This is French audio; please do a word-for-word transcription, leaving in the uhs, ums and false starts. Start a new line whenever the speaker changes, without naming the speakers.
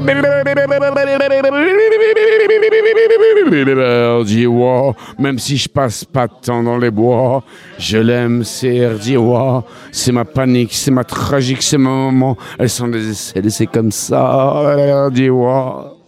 Erdiwa, même si je passe pas de temps dans les bois, je l'aime, c'est Erdiwa. C'est ma panique, c'est ma tragique, c'est ma maman. Elles sont des essais, c'est comme ça, Erdiwa.